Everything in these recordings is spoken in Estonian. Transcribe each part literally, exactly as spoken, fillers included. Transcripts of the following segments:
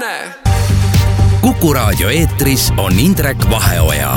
Une. Kuku Raadio eetris on Indrek Vaheoja.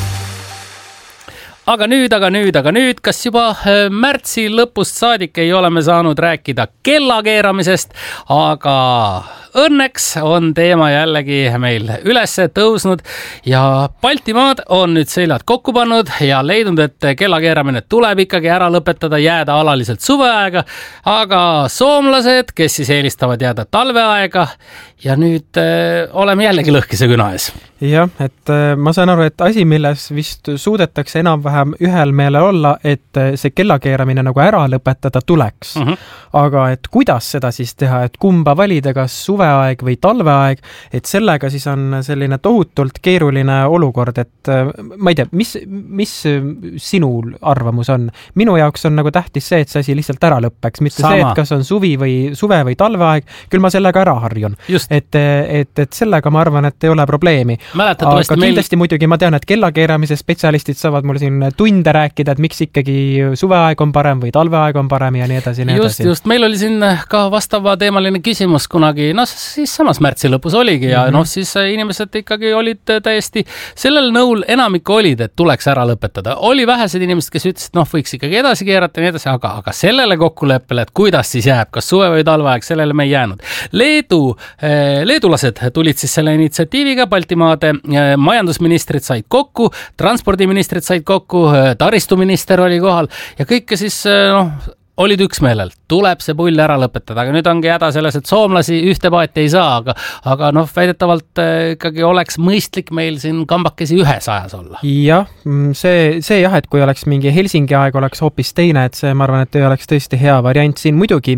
Aga nüüd, aga nüüd, aga nüüd, kas juba märtsi lõpust saadik ei ole me saanud rääkida kellakeeramisest, aga õnneks on teema jällegi meil üles tõusnud ja Baltimaad on nüüd seljad kokku pannud ja leidnud, et kellakeeramine tuleb ikkagi ära lõpetada, jääda alaliselt suveaega, aga soomlased, kes siis eelistavad jääda talveaega ja nüüd äh, oleme jällegi lõhkise küna ees. Jah, et äh, ma saan aru, et asi, milles vist suudetakse enam-vähem ühel meelel olla, et see kellakeeramine nagu ära lõpetada tuleks. Uh-huh. Aga et kuidas seda siis teha, et kumba valida, kas suveaeg või talveaeg, et sellega siis on selline tohutult keeruline olukord, et äh, ma ei tea, mis, mis sinu arvamus on? Minu jaoks on nagu tähtis see, et see asi lihtsalt ära lõppeks, mitte Sama. see, et kas on suvi või suve või talveaeg, küll ma sellega ära harjun. Just. Et, et, et sellega ma arvan, et ei ole probleemi. Aga kindlasti meil... muidugi ma tean, et kellakeeramise spetsialistid saavad mul siin tunde rääkida, et miks ikkagi suveaeg on parem või talveaeg on parem ja nii edasi. Nii just, edasi. just. Meil oli siin ka vastava teemaline küsimus kunagi, no siis samas märtsi lõpus oligi ja mm-hmm. noh, siis inimesed ikkagi olid täiesti sellel nõul, enamik olid, et tuleks ära lõpetada. Oli vähesed inimesed, kes ütlesid, noh, võiks ikkagi edasi keerata ja nii edasi, aga, aga sellele kokkuleppele, et kuidas siis jääb, kas suve või talveaeg, sellele me ei jäänud. Leedu Leedulased tulid siis selle initsiatiiviga, Baltimaade majandusministrid said kokku, transpordiministrid said kokku, taristuminister oli kohal ja kõike siis noh, olid üksmeelel. Tuleb see pull ära lõpetada, aga nüüd ongi häda selles, et soomlasi ühte paati ei saa, aga, aga noh, väidetavalt ikkagi oleks mõistlik meil siin kambakesi ühes ajas olla. Jah, see, see jah, et kui oleks mingi Helsingi aeg oleks hoopis teine, et see ma arvan, et ei oleks tõesti hea variant siin muidugi.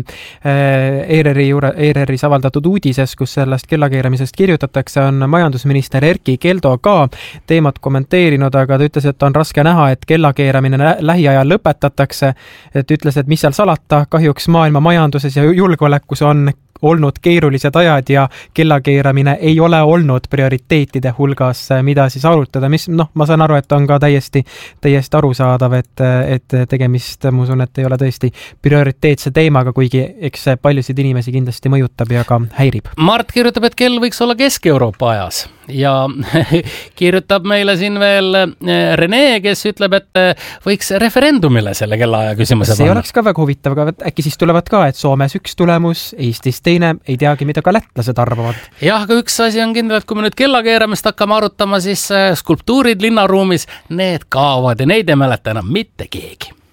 E R R-i juure, E R R-is avaldatud uudises, kus sellest kellakeeramisest kirjutatakse, on majandusminister Erkki Keldo ka teemat kommenteerinud, aga ta ütles, et on raske näha, et kellakeeramine lähiajal lõpetatakse, et ütles, et mis seal salata, kahjuks maailma majanduses ja julgeolekus on olnud keerulised ajad ja kellakeeramine ei ole olnud prioriteetide hulgas, mida siis arutada, mis noh, ma saan aru, et on ka täiesti, täiesti arusaadav, et, et tegemist, ma usun, et ei ole tõesti prioriteetse teemaga, kuigi eks see paljusid inimesi kindlasti mõjutab ja ka häirib. Mart kirjutab, et kell võiks olla Kesk-Euroopa ajas ja kirjutab meile siin veel Rene, kes ütleb, et võiks referendumile selle kellaaja küsimuse panna. See oleks ka väga huvitav, aga äkki siis tulevad ka, et Soomes üks tulemus, Eestis teine, ei teagi, mida ka lätlased arvavad. Jah, aga üks asi on kindel, et kui me nüüd kellakeeramist hakkame arutama, siis skulptuurid linnaruumis, need kaovad ja neid ei mäleta enam mitte keegi.